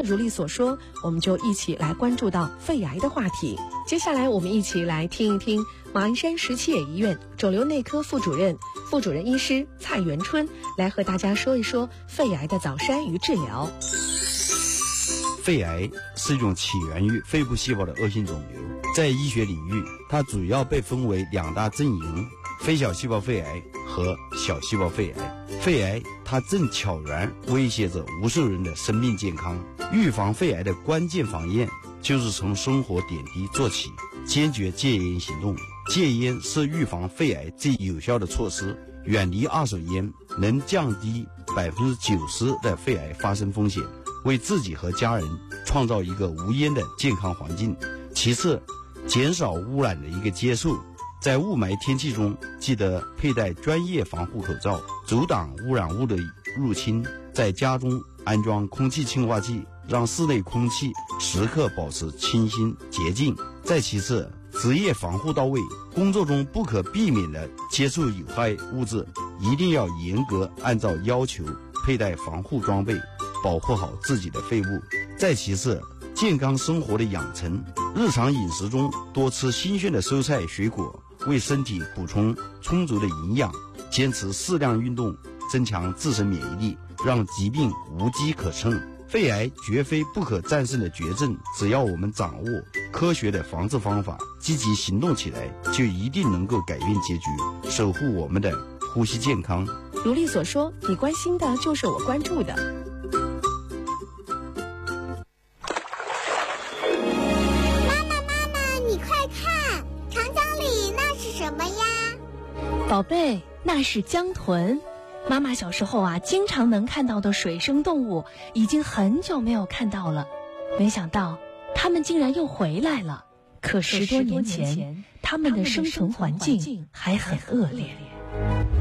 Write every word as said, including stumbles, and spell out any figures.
如例所说，我们就一起来关注到肺癌的话题。接下来我们一起来听一听马鞍山十七野医院肿瘤内科副主任、副主任医师蔡元春来和大家说一说肺癌的早筛与治疗。 肺癌是一种起源于肺部细胞的恶性肿瘤，在医学领域，它主要被分为两大阵营：非小细胞肺癌和小细胞肺癌。肺癌它正悄然威胁着无数人的生命健康。预防肺癌的关键防验就是从生活点滴做起，坚决戒烟行动。戒烟是预防肺癌最有效的措施，远离二手烟能降低百分之九十的肺癌发生风险，为自己和家人创造一个无烟的健康环境。其次，减少污染的一个接触，在雾霾天气中，记得佩戴专业防护口罩，阻挡污染物的入侵。在家中安装空气净化器，让室内空气时刻保持清新洁净。再其次，职业防护到位，工作中不可避免的接触有害物质，一定要严格按照要求佩戴防护装备，保护好自己的肺部。再其次，健康生活的养成，日常饮食中多吃新鲜的蔬菜水果，为身体补充充足的营养，坚持适量运动，增强自身免疫力，让疾病无机可乘。肺癌绝非不可战胜的绝症，只要我们掌握科学的防治方法，积极行动起来，就一定能够改变结局，守护我们的呼吸健康。 如例所说，你关心的就是我关注的。 妈妈妈妈，你快看，长江里那是什么呀？ 宝贝，那是江豚。妈妈小时候啊，经常能看到的水生动物，已经很久没有看到了。没想到，它们竟然又回来了。可十多年前，它们的生存环境还很恶劣。